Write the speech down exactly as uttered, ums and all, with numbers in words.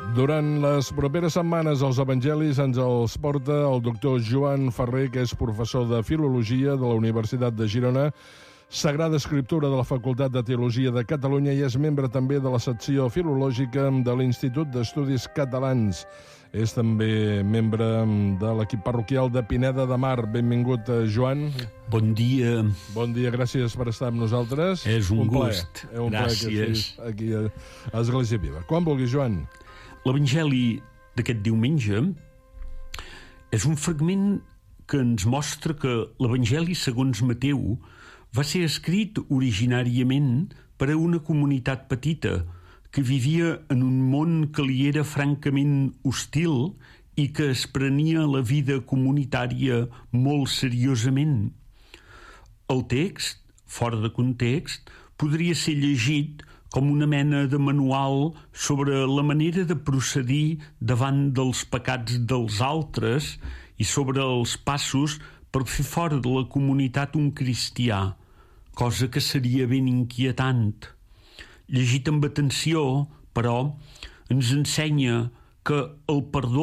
Durant les properes setmanes, els evangelis ens els porta el doctor Joan Ferrer, que és professor de Filologia de la Universitat de Girona, Sagrada Escriptura de la Facultat de Teologia de Catalunya i és membre també de la secció filològica de l'Institut d'Estudis Catalans. És també membre de l'equip parroquial de Pineda de Mar. Benvingut, Joan. Bon dia. Bon dia, gràcies per estar amb nosaltres. És un, un gust. gust. És un gràcies. plaer que estiguis aquí a Església Viva. Quan vulguis, Joan. L'Evangeli d'aquest diumenge és un fragment que ens mostra que l'Evangeli, segons Mateu, va ser escrit originàriament per a una comunitat petita que vivia en un món que li era francament hostil i que es prenia la vida comunitària molt seriosament. El text, fora de context, podria ser llegit com una mena de manual sobre la manera de procedir davant dels pecats dels altres i sobre els passos per fer fora de la comunitat un cristià, cosa que seria ben inquietant. Llegit amb atenció, però, ens ensenya que el perdó